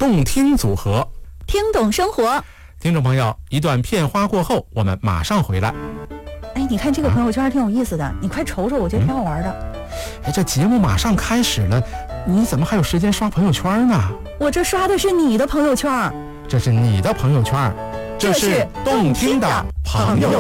动听组合， 听懂生活。 听众朋友，一段片花过后，我们马上回来。 哎，你看这个朋友圈还挺有意思的，你快瞅瞅，我觉得挺好玩的。 哎，这节目马上开始了，你怎么还有时间刷朋友圈呢？ 我这刷的是你的朋友圈。 这是你的朋友圈，这是动听的朋友